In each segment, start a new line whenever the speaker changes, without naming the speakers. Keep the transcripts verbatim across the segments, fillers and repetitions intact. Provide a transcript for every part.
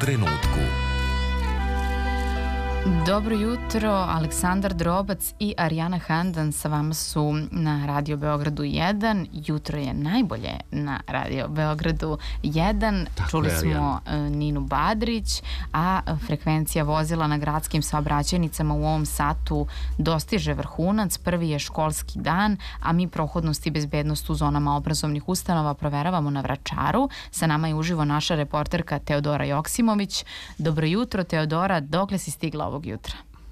trenutku.
Dobro jutro, Aleksandar Drobac i Arijana Handan sa vama su na Radio Beogradu jedan. Jutro je najbolje na Radio Beogradu jedan.
Tako
Čuli
je,
smo
Arijana.
Ninu Badrić, a frekvencija vozila na gradskim saobraćajnicama u ovom satu dostiže vrhunac. Prvi je školski dan, a mi prohodnost i bezbednost u zonama obrazovnih ustanova proveravamo na Vračaru. Sa nama je uživo naša reporterka Teodora Joksimović. Dobro jutro, Teodora, dokle si stigla ovog jutra?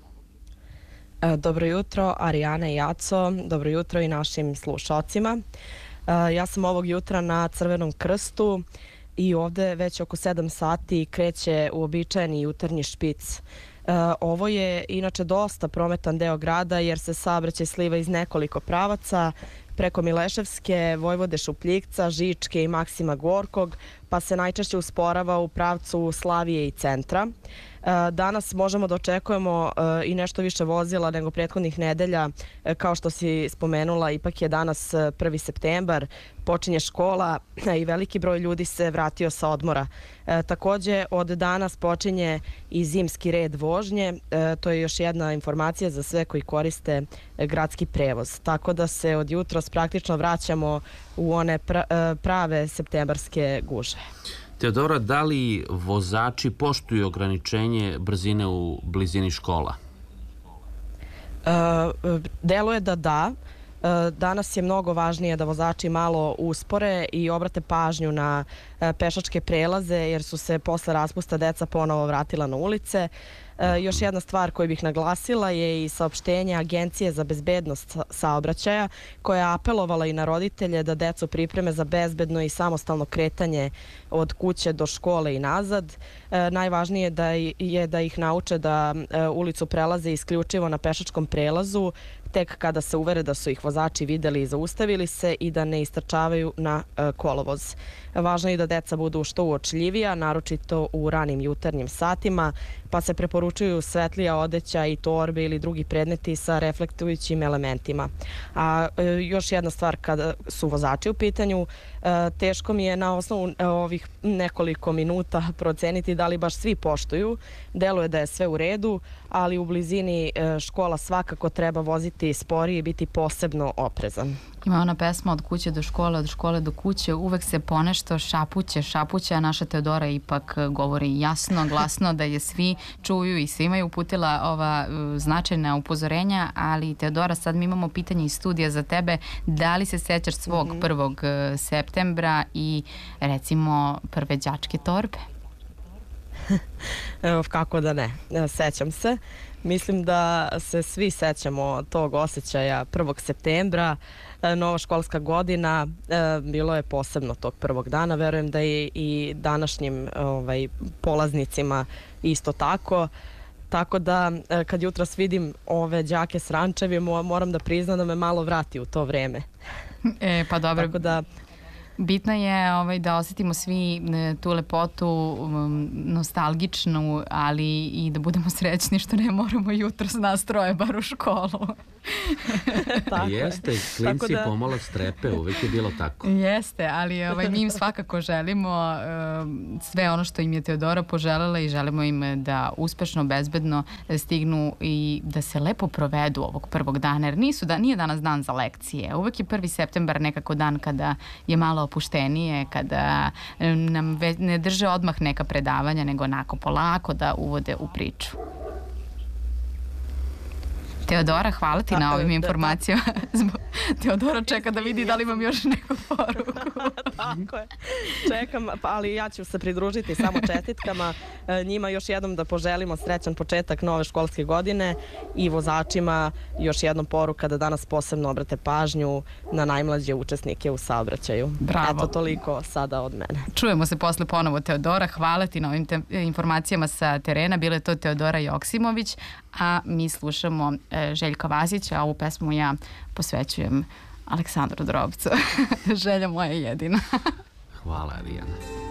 Dobro jutro, Arijana i Jaco. Dobro jutro i našim slušalcima. Ja sam ovog jutra na Crvenom krstu i ovde već oko sedam sati kreće uobičajeni jutarnji špic. Ovo je inače dosta prometan deo grada jer se saobraćaj sliva iz nekoliko pravaca, preko Mileševske, Vojvode Šupljikca, Žičke i Maksima Gorkog, pa se najčešće usporava u pravcu Slavije i centra. Danas možemo da očekujemo i nešto više vozila nego prethodnih nedelja. Kao što si spomenula, ipak je danas prvi septembar, počinje škola i veliki broj ljudi se vratio sa odmora. Takođe, od danas počinje i zimski red vožnje. To je još jedna informacija za sve koji koriste gradski prevoz. Tako da se od jutros praktično vraćamo u one prave septembarske guže.
Teodora, da li vozači poštuju ograničenje brzine u blizini škola?
E, deluje da da. E, danas je mnogo važnije da vozači malo uspore i obrate pažnju na e, pešačke prelaze jer su se posle raspusta deca ponovo vratila na ulice. E, još jedna stvar koju bih naglasila je i saopštenje Agencije za bezbednost saobraćaja koja je apelovala i na roditelje da decu pripreme za bezbedno i samostalno kretanje od kuće do škole i nazad. E, najvažnije da je da ih nauče da e, ulicu prelaze isključivo na pešačkom prelazu, tek kada se uvere da su ih vozači videli i zaustavili se i da ne istrčavaju na e, kolovoz. Važno je da deca budu što uočljivija, naročito u ranim jutarnjim satima, pa se preporučuju svetlija odeća i torbe ili drugi predmeti sa reflektujućim elementima. A e, još jedna stvar kada su vozači u pitanju, e, teško mi je na osnovu e, ovih nekoliko minuta proceniti da li baš svi poštuju. Deluje da je sve u redu, ali u blizini e, škola svakako treba voziti sporije i biti posebno oprezan.
Ima ona pesma od kuće do škole, od škole do kuće, uvek se ponešto šapuće, šapuće, a naša Teodora ipak govori jasno, glasno da je svi čuju i svima je uputila ova uh, značajna upozorenja, ali Teodora, sad mi imamo pitanje iz studija za tebe, da li se sećaš svog mm-hmm. prvog septembra i recimo prve đačke torbe?
Evo, kako da ne, sećam se. Mislim da se svi sećamo tog osjećaja prvog septembra, nova školska godina, bilo je posebno tog prvog dana, verujem da je i današnjim ovaj, polaznicima isto tako. Tako da kad jutros vidim ove đake s rančevima, moram da priznam da me malo vrati u to vreme.
E, pa dobro.
Tako da
bitno je ovaj, da osjetimo svi tu lepotu um, nostalgičnu, ali i da budemo srećni što ne moramo jutro s nas troje bar u školu.
Tako jeste, klinci da pomalo strepe, uvek je bilo tako.
Jeste, ali ovaj, mi im svakako želimo um, sve ono što im je Teodora poželela i želimo im da uspešno, bezbedno stignu i da se lepo provedu ovog prvog dana, jer nisu da, nije danas dan za lekcije. Uvek je prvi septembar nekako dan kada je malo opuštenije, kada nam ve, ne drže odmah neka predavanja, nego onako polako da uvode u priču. Teodora, hvala ti na ovim informacijama. Teodora čeka da vidi da li imam još neku poruku.
Tako je. Čekam, ali ja ću se pridružiti samo čestitkama. Njima još jednom da poželimo srećan početak nove školske godine i vozačima još jednom poruka da danas posebno obrate pažnju na najmlađe učesnike u saobraćaju.
Bravo.
Eto, toliko sada od mene.
Čujemo se posle ponovo, Teodora. Hvala ti na ovim te- informacijama sa terena. Bila je to Teodora Joksimović, a mi slušamo e, Željka Vasića, a ovu pesmu ja posvećujem Aleksandru Drobcu. Želja moja jedina.
Hvala, Arijana.